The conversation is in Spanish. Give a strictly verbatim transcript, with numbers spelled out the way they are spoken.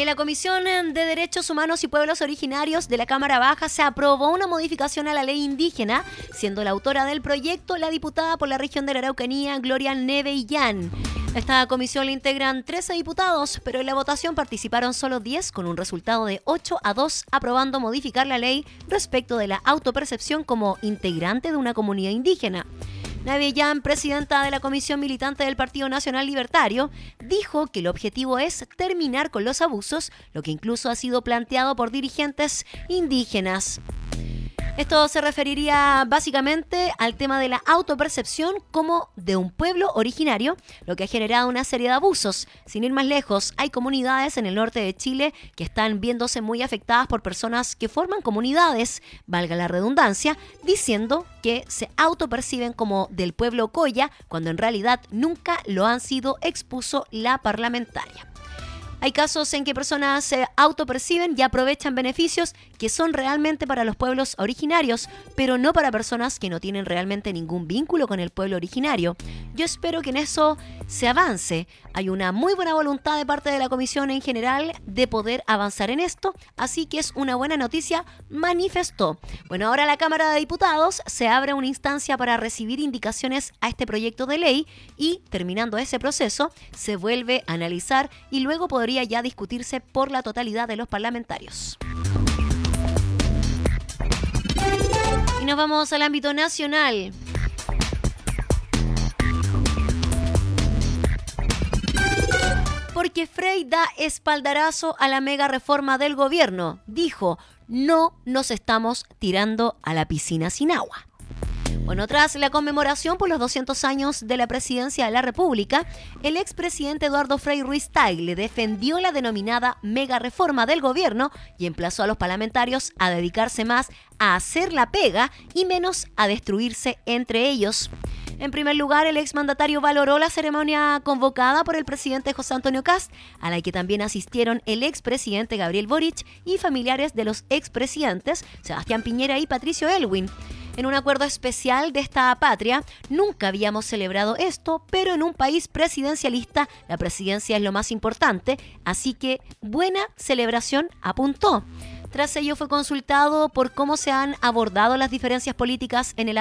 la Comisión de Derechos Humanos y Pueblos Originarios de la Cámara Baja se aprobó una modificación a la ley indígena, siendo la autora del proyecto la diputada por la región de la Araucanía, Gloria Nebellán. Esta comisión la integran trece diputados, pero en la votación participaron solo diez, con un resultado de ocho a dos, aprobando modificar la ley respecto de la autopercepción como integrante de una comunidad indígena. Nebellán, presidenta de la Comisión Militante del Partido Nacional Libertario, dijo que el objetivo es terminar con los abusos, lo que incluso ha sido planteado por dirigentes indígenas. Esto se referiría básicamente al tema de la autopercepción como de un pueblo originario, lo que ha generado una serie de abusos. Sin ir más lejos, hay comunidades en el norte de Chile que están viéndose muy afectadas por personas que forman comunidades, valga la redundancia, diciendo que se autoperciben como del pueblo Coya, cuando en realidad nunca lo han sido, expuso la parlamentaria. Hay casos en que personas se autoperciben y aprovechan beneficios que son realmente para los pueblos originarios, pero no para personas que no tienen realmente ningún vínculo con el pueblo originario. Yo espero que en eso se avance. Hay una muy buena voluntad de parte de la comisión en general de poder avanzar en esto, así que es una buena noticia, manifestó. Bueno, ahora la Cámara de Diputados se abre una instancia para recibir indicaciones a este proyecto de ley y, terminando ese proceso, se vuelve a analizar y luego podrá ya discutirse por la totalidad de los parlamentarios. Y nos vamos al ámbito nacional. Porque Frey da espaldarazo a la mega reforma del gobierno. Dijo, no nos estamos tirando a la piscina sin agua. Bueno, tras la conmemoración por los doscientos años de la presidencia de la República, el expresidente Eduardo Frei Ruiz-Tagle defendió la denominada mega reforma del gobierno y emplazó a los parlamentarios a dedicarse más a hacer la pega y menos a destruirse entre ellos. En primer lugar, el exmandatario valoró la ceremonia convocada por el presidente José Antonio Kast, a la que también asistieron el expresidente Gabriel Boric y familiares de los expresidentes Sebastián Piñera y Patricio Aylwin. En un acuerdo especial de esta patria, nunca habíamos celebrado esto, pero en un país presidencialista la presidencia es lo más importante, así que buena celebración, apuntó. Tras ello fue consultado por cómo se han abordado las diferencias políticas en el